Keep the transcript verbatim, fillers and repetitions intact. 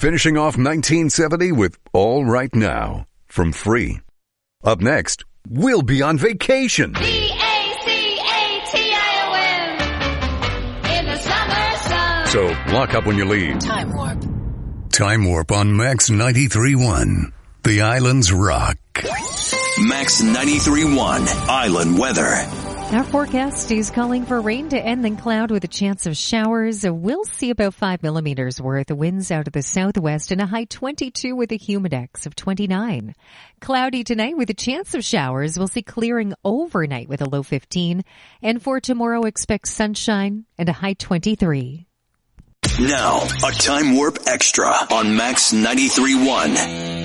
finishing off nineteen seventy with All Right Now from Free. Up next, we'll be on vacation. B A C A T I O N in the summer sun. So lock up when you leave. Time Warp. Time Warp on Max ninety-three point one. The Islands Rock. Max ninety-three point one. Island weather. Our forecast is calling for rain to end, then cloud with a chance of showers. We'll see about five millimeters worth. Winds out of the southwest and a high twenty-two with a humidex of twenty-nine. Cloudy tonight with a chance of showers. We'll see clearing overnight with a low fifteen. And for tomorrow, expect sunshine and a high twenty-three. Now, a Time Warp Extra on Max ninety-three point one.